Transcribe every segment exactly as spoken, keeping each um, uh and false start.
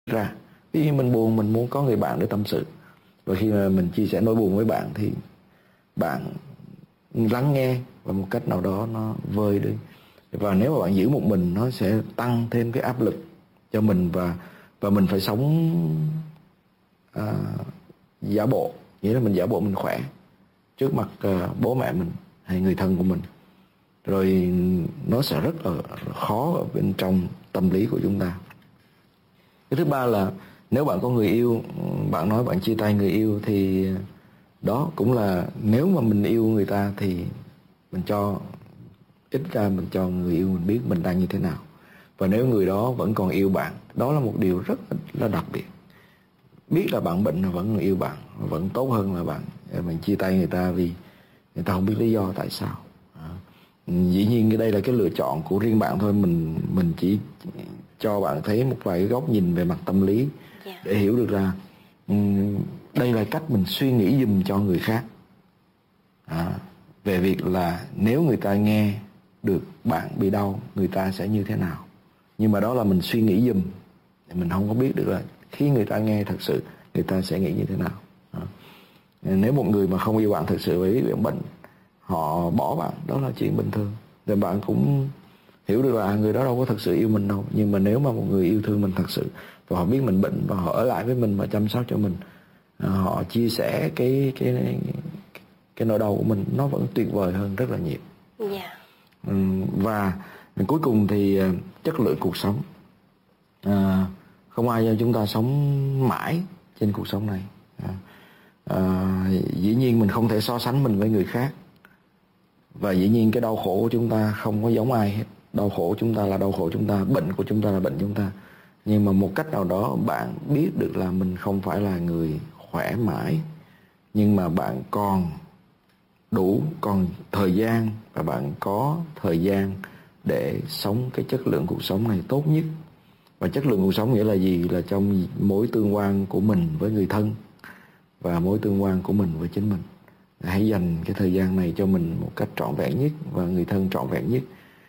ra. Ví dụ mình buồn, mình muốn có người bạn để tâm sự, và khi mà mình chia sẻ nỗi buồn với bạn thì bạn lắng nghe và một cách nào đó nó vơi đi. Và nếu mà bạn giữ một mình, nó sẽ tăng thêm cái áp lực cho mình, và và mình phải sống à, giả bộ, nghĩa là mình giả bộ mình khỏe trước mặt à, bố mẹ mình hay người thân của mình, rồi nó sẽ rất là khó ở bên trong tâm lý của chúng ta. Cái thứ ba là nếu bạn có người yêu, bạn nói bạn chia tay người yêu, thì đó cũng là nếu mà mình yêu người ta thì mình cho ít ra mình cho người yêu mình biết mình đang như thế nào. Và nếu người đó vẫn còn yêu bạn, đó là một điều rất là đặc biệt. Biết là bạn bệnh vẫn yêu bạn, vẫn tốt hơn là bạn mình chia tay người ta vì người ta không biết lý do tại sao. À, dĩ nhiên cái đây là cái lựa chọn của riêng bạn thôi, mình mình chỉ cho bạn thấy một vài cái góc nhìn về mặt tâm lý để hiểu được là um, đây là cách mình suy nghĩ giùm cho người khác, à, về việc là nếu người ta nghe được bạn bị đau, người ta sẽ như thế nào. Nhưng mà đó là mình suy nghĩ giùm, mình không có biết được là khi người ta nghe thật sự người ta sẽ nghĩ như thế nào. À, nếu một người mà không yêu bạn thật sự với bạn bệnh, họ bỏ bạn, đó là chuyện bình thường. Rồi bạn cũng hiểu được là người đó đâu có thật sự yêu mình đâu. Nhưng mà nếu mà một người yêu thương mình thật sự, và họ biết mình bệnh và họ ở lại với mình và chăm sóc cho mình, họ chia sẻ cái cái cái, cái nỗi đau của mình, nó vẫn tuyệt vời hơn rất là nhiều. Yeah. Và cuối cùng thì chất lượng cuộc sống, à, không ai cho chúng ta sống mãi trên cuộc sống này. À, à, dĩ nhiên mình không thể so sánh mình với người khác, và dĩ nhiên cái đau khổ của chúng ta không có giống ai hết. Đau khổ chúng ta là đau khổ chúng ta, bệnh của chúng ta là bệnh chúng ta. Nhưng mà một cách nào đó bạn biết được là mình không phải là người khỏe mãi, nhưng mà bạn còn đủ, còn thời gian, và bạn có thời gian để sống cái chất lượng cuộc sống này tốt nhất. Và chất lượng cuộc sống nghĩa là gì? Là trong mối tương quan của mình với người thân và mối tương quan của mình với chính mình. Hãy dành cái thời gian này cho mình một cách trọn vẹn nhất, và người thân trọn vẹn nhất,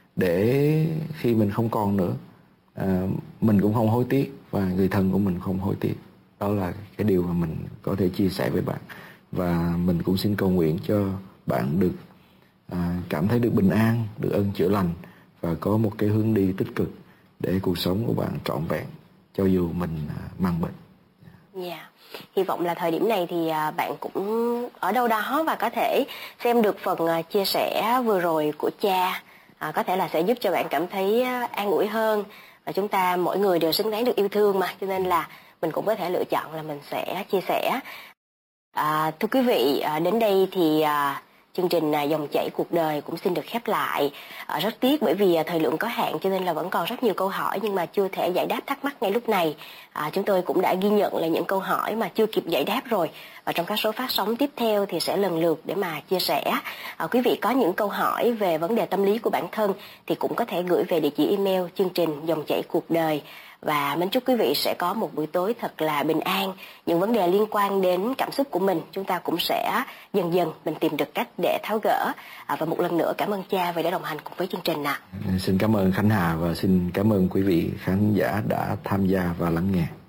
để khi mình không còn nữa, à, mình cũng không hối tiếc và người thân của mình không hối tiếc. Đó là cái điều mà mình có thể chia sẻ với bạn. Và mình cũng xin cầu nguyện cho bạn được à, cảm thấy được bình an, được ơn chữa lành, và có một cái hướng đi tích cực để cuộc sống của bạn trọn vẹn cho dù mình à, mang bệnh. Dạ. Yeah. Hy vọng là thời điểm này thì bạn cũng ở đâu đó và có thể xem được phần chia sẻ vừa rồi của cha, à, có thể là sẽ giúp cho bạn cảm thấy an ủi hơn. Và chúng ta mỗi người đều xứng đáng được yêu thương mà, cho nên là mình cũng có thể lựa chọn là mình sẽ chia sẻ. À, thưa quý vị, à, đến đây thì à, chương trình à, Dòng chảy cuộc đời cũng xin được khép lại. À, rất tiếc bởi vì à, thời lượng có hạn, cho nên là vẫn còn rất nhiều câu hỏi nhưng mà chưa thể giải đáp thắc mắc ngay lúc này. À, chúng tôi cũng đã ghi nhận là những câu hỏi mà chưa kịp giải đáp rồi, và trong các số phát sóng tiếp theo thì sẽ lần lượt để mà chia sẻ. À, quý vị có những câu hỏi về vấn đề tâm lý của bản thân thì cũng có thể gửi về địa chỉ email chương trình Dòng chảy cuộc đời. Và mến chúc quý vị sẽ có một buổi tối thật là bình an. Những vấn đề liên quan đến cảm xúc của mình, chúng ta cũng sẽ dần dần mình tìm được cách để tháo gỡ. À, và một lần nữa cảm ơn cha vì đã đồng hành cùng với chương trình ạ. Xin cảm ơn Khánh Hà và xin cảm ơn quý vị khán giả đã tham gia và lắng nghe.